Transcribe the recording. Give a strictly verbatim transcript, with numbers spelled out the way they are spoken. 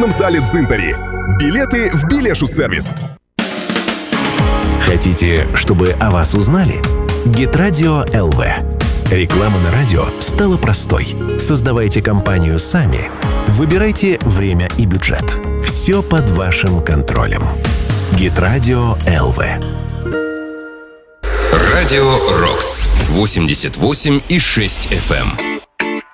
концертном зале «Дзинтари». Билеты в Билешу-сервис. Хотите, чтобы о вас узнали? Гитрадио эл ви. Реклама на радио стала простой. Создавайте компанию сами. Выбирайте время и бюджет. Все под вашим контролем. Гитрадио эл ви. Радио Рокс восемьдесят восемь и шесть эф эм.